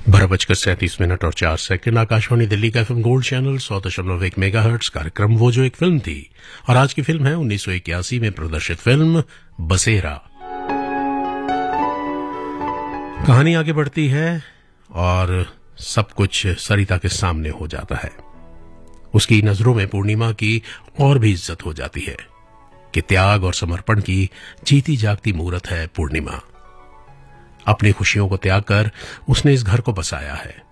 12:37 और 4 सेकंड। आकाशवाणी दिल्ली का FM gold channel 100.1 megahertz. कार्यक्रम वो जो एक फिल्म थी, और आज की फिल्म है 1981 में प्रदर्शित फिल्म बसेरा। कहानी आगे बढ़ती है और सब कुछ सरिता के सामने हो जाता है। उसकी नजरों में पूर्णिमा की और भी इज्जत हो जाती है कि त्याग और समर्पण की जीती जागती मूरत है पूर्णिमा। अपनी खुशियों को त्याग कर उसने इस घर को बसाया है।